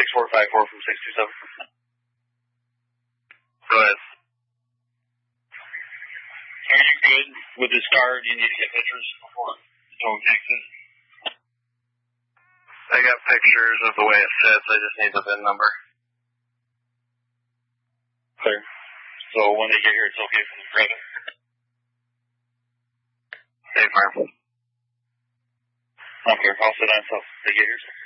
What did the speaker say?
6454 from 627. Go ahead. Are you good with this car? Do you need to get pictures before you tow Texas? I got pictures of the way it sits. I just need the VIN number. Clear. So when they get here, it's okay for them to drive it? Hey, farm. Okay, I'll sit down until they get here.